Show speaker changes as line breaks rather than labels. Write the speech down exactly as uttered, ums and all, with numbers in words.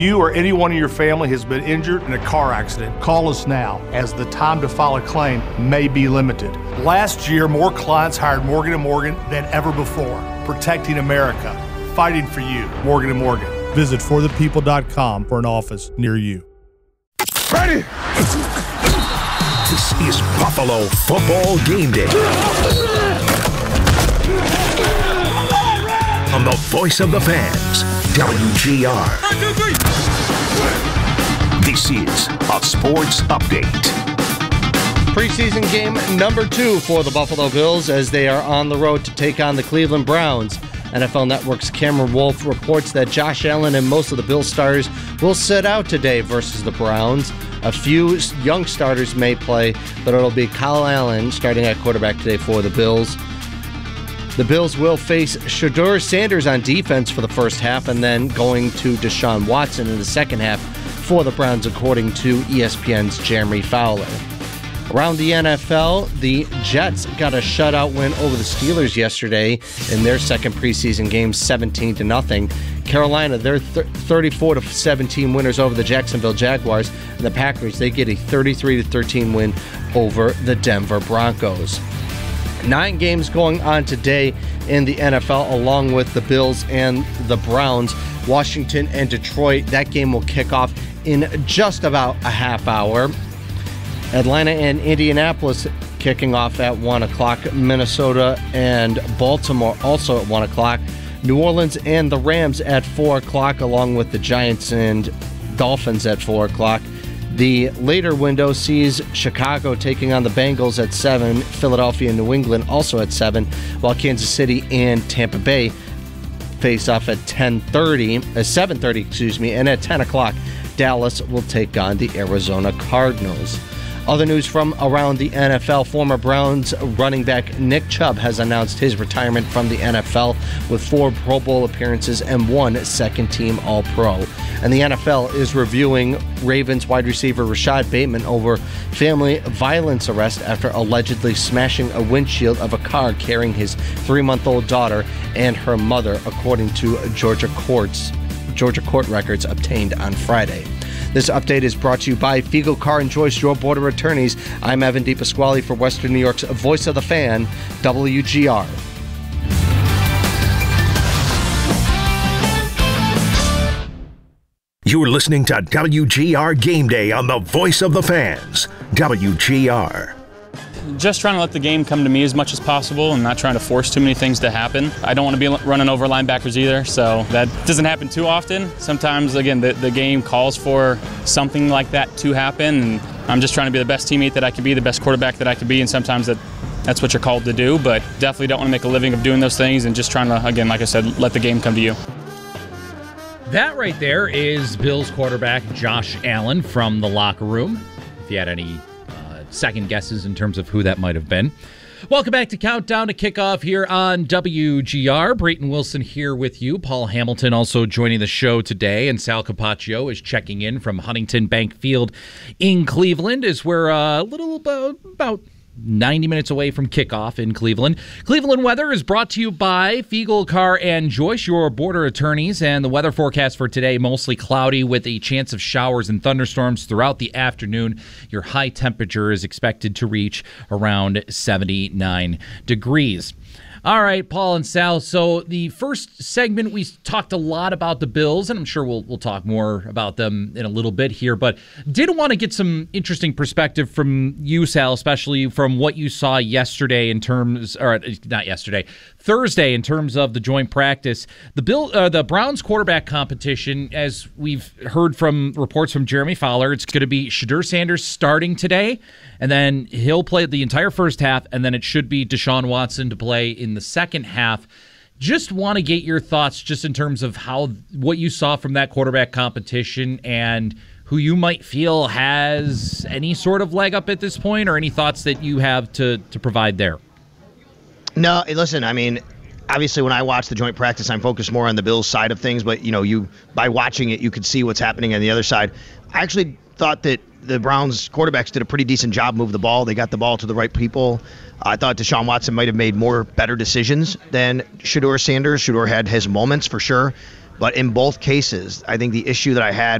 You or anyone in your family has been injured in a car accident, call us now, as the time to file a claim may be limited. Last year, more clients hired Morgan and Morgan than ever before. Protecting America. Fighting for you. Morgan and Morgan. Visit for the people dot com for an office near you.
Ready! This is Buffalo Football Game Day. On the voice of the fans, W G R. This is a sports update.
Preseason game number two for the Buffalo Bills as they are on the road to take on the Cleveland Browns. N F L Network's Cameron Wolfe reports that Josh Allen and most of the Bills starters will sit out today versus the Browns. A few young starters may play, but it'll be Kyle Allen starting at quarterback today for the Bills. The Bills will face Shedeur Sanders on defense for the first half and then going to Deshaun Watson in the second half for the Browns, according to E S P N's Jeremy Fowler. Around the N F L, the Jets got a shutout win over the Steelers yesterday in their second preseason game, seventeen to nothing. Carolina, they're thirty-four to seventeen winners over the Jacksonville Jaguars, and the Packers, they get a thirty-three to thirteen win over the Denver Broncos. Nine games going on today in the N F L, along with the Bills and the Browns. Washington and Detroit, that game will kick off in just about a half hour. Atlanta and Indianapolis kicking off at one o'clock. Minnesota and Baltimore also at one o'clock. New Orleans and the Rams at four o'clock, along with the Giants and Dolphins at four o'clock. The later window sees Chicago taking on the Bengals at seven, Philadelphia and New England also at seven, while Kansas City and Tampa Bay face off at ten thirty, uh, seven thirty, excuse me, and at ten o'clock, Dallas will take on the Arizona Cardinals. Other news from around the N F L, former Browns running back Nick Chubb has announced his retirement from the N F L with four Pro Bowl appearances and one second-team All-Pro. And the N F L is reviewing Ravens wide receiver Rashad Bateman over family violence arrest after allegedly smashing a windshield of a car carrying his three-month-old daughter and her mother, according to Georgia courts, Georgia court records obtained on Friday. This update is brought to you by Fiegel Car and Joyce, your border attorneys. I'm Evan DePasquale for Western New York's Voice of the Fan, W G R.
You're listening to W G R Game Day on the Voice of the Fans, W G R.
Just trying to let the game come to me as much as possible and not trying to force too many things to happen. I don't want to be running over linebackers either, so that doesn't happen too often. Sometimes, again, the, the game calls for something like that to happen, and I'm just trying to be the best teammate that I can be, the best quarterback that I can be, and sometimes that that's what you're called to do, but definitely don't want to make a living of doing those things and just trying to, again, like I said, let the game come to you.
That right there is Bills quarterback Josh Allen from the locker room. If you had any second guesses in terms of who that might have been. Welcome back to Countdown to Kickoff here on W G R. Brayton Wilson here with you. Paul Hamilton also joining the show today, and Sal Capaccio is checking in from Huntington Bank Field in Cleveland as we're a little about, about ninety minutes away from kickoff in Cleveland. Cleveland weather is brought to you by Fiegel Car and Joyce, your border attorneys, and the weather forecast for today, mostly cloudy with a chance of showers and thunderstorms throughout the afternoon. Your high temperature is expected to reach around seventy-nine degrees. All right, Paul and Sal. So the first segment, we talked a lot about the Bills, and I'm sure we'll we'll talk more about them in a little bit here, but did want to get some interesting perspective from you, Sal, especially from what you saw yesterday in terms, or not yesterday, Thursday in terms of the joint practice. The Bill, uh, the Browns quarterback competition, as we've heard from reports from Jeremy Fowler, it's going to be Shedeur Sanders starting today, and then he'll play the entire first half, and then it should be Deshaun Watson to play in the second half. Just want to get your thoughts just in terms of how what you saw from that quarterback competition and who you might feel has any sort of leg up at this point, or any thoughts that you have to, to provide there.
No, listen, I mean, obviously when I watch the joint practice, I'm focused more on the Bills side of things, but you know, you by watching it, you could see what's happening on the other side. I actually thought that the Browns quarterbacks did a pretty decent job moving the ball. They got the ball to the right people. I thought Deshaun Watson might have made more better decisions than Shedeur Sanders. Shedeur had his moments for sure, But in both cases, I think the issue that I had